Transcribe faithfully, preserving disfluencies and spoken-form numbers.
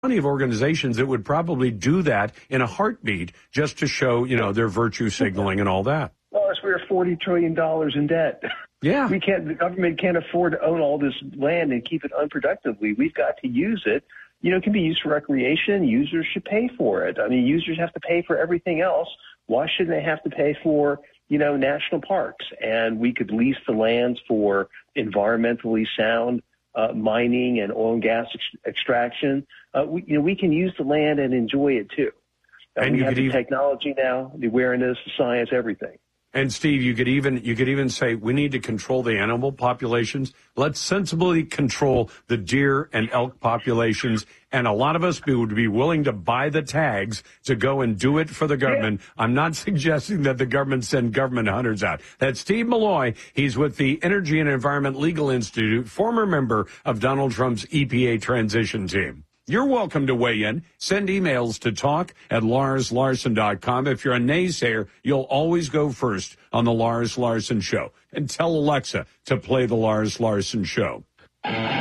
plenty of organizations that would probably do that in a heartbeat just to show, you know, their virtue signaling and all that. Well, we're forty trillion dollars in debt. Yeah. We can't, the government can't afford to own all this land and keep it unproductively. We've got to use it. You know, it can be used for recreation. Users should pay for it. I mean, users have to pay for everything else. Why shouldn't they have to pay for, you know, national parks? And we could lease the lands for environmentally sound uh, mining and oil and gas ex- extraction. Uh, we, you know, we can use the land and enjoy it too. Uh, and we you have could the even, technology now, the awareness, the science, everything. And Steve, you could even you could even say we need to control the animal populations. Let's sensibly control the deer and elk populations. And a lot of us would be willing to buy the tags to go and do it for the government. Yeah. I'm not suggesting that the government send government hunters out. That's Steve Milloy. He's with the Energy and Environment Legal Institute, former member of Donald Trump's E P A transition team. You're welcome to weigh in. Send emails to talk at lars larson dot com. If you're a naysayer, you'll always go first on the Lars Larson Show. And tell Alexa to play the Lars Larson Show.